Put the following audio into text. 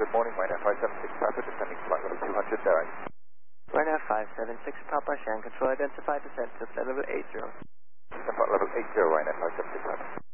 good morning, Ryanair 576 Papa, descending flight level 200 direct. Ryanair 576 Papa, Shan control identified, descent to flight level 80. Flight level 80, Ryanair 576 Papa.